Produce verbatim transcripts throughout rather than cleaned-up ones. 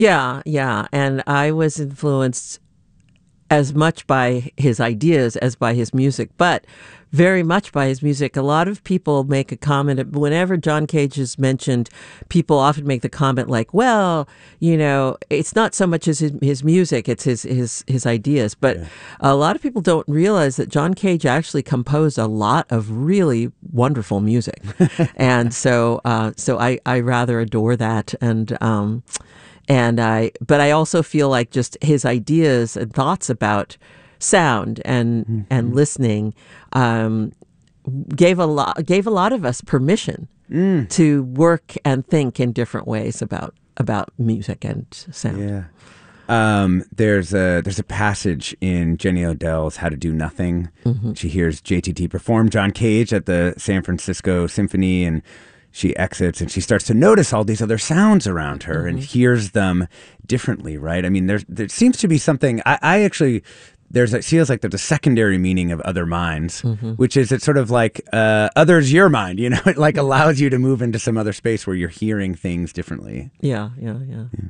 Yeah, yeah. And I was influenced as much by his ideas as by his music, but very much by his music. A lot of people make a comment whenever John Cage is mentioned. People often make the comment like, "Well, you know, it's not so much as his, his music; it's his his his ideas." But Yeah. a lot of people don't realize that John Cage actually composed a lot of really wonderful music, and so uh, so I I rather adore that. And um, and I, but I also feel like just his ideas and thoughts about sound and Mm-hmm. and listening um, gave a lot gave a lot of us permission Mm. to work and think in different ways about about music and sound. Yeah. Um, there's a there's a passage in Jenny Odell's How to Do Nothing. Mm-hmm. She hears J T T perform John Cage at the San Francisco Symphony, and she exits and she starts to notice all these other sounds around her, mm-hmm. and hears them differently, right? I mean, there's there seems to be something. I, I actually there's it feels like there's a secondary meaning of other minds, mm-hmm. which is it's sort of like uh, others your mind. You know, it like allows you to move into some other space where you're hearing things differently. Yeah, yeah, yeah. yeah.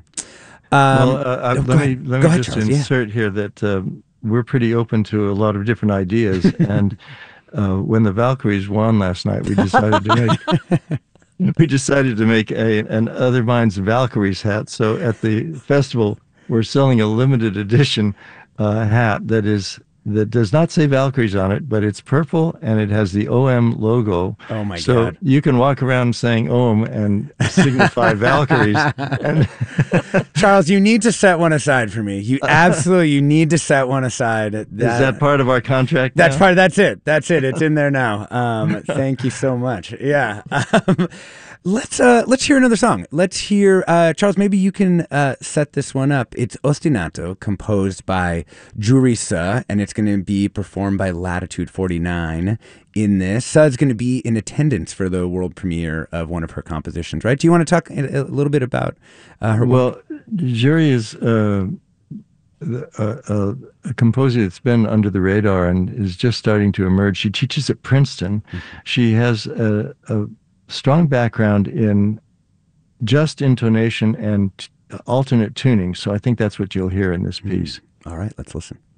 Um, well, uh, uh, no, let me let me ahead, just Charles, insert yeah. here that uh, we're pretty open to a lot of different ideas, and uh, when the Valkyries won last night, we decided to make we decided to make a an Other Minds Valkyries hat. So at the festival, we're selling a limited edition uh, hat that is. That does not say Valkyries on it, but it's purple and it has the O M logo. Oh my so God. So you can walk around saying O M and signify Valkyries. And Charles, you need to set one aside for me. You absolutely, you need to set one aside. That, Is that part of our contract That's now? part of, that's it. That's it. It's in there now. Um, thank you so much. Yeah. Um, let's, uh, let's hear another song. Let's hear, uh, Charles, maybe you can uh, set this one up. It's Ostinato, composed by Juri Suh, and it's going to be performed by Latitude forty-nine in this. Suh's going to be in attendance for the world premiere of one of her compositions, right? Do you want to talk a, a little bit about uh, her well, work? Well, Juri is uh, a, a, a composer that's been under the radar and is just starting to emerge. She teaches at Princeton. Mm-hmm. She has a, a strong background in just intonation and t- alternate tuning, so I think that's what you'll hear in this piece. Mm-hmm. All right, let's listen.